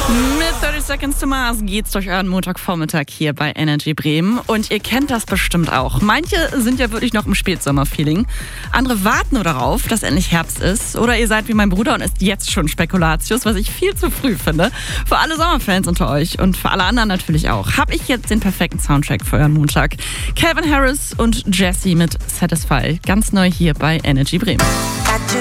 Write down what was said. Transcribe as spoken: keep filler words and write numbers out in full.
Mit thirty Seconds to Mars geht's durch euren Montagvormittag hier bei Energy Bremen. Und ihr kennt das bestimmt auch. Manche sind ja wirklich noch im Spätsommer-Feeling. Andere warten nur darauf, dass endlich Herbst ist. Oder ihr seid wie mein Bruder und isst jetzt schon Spekulatius, was ich viel zu früh finde. Für alle Sommerfans unter euch und für alle anderen natürlich auch, habe ich jetzt den perfekten Soundtrack für euren Montag. Calvin Harris und Jessie mit Satisfy. Ganz neu hier bei Energy Bremen.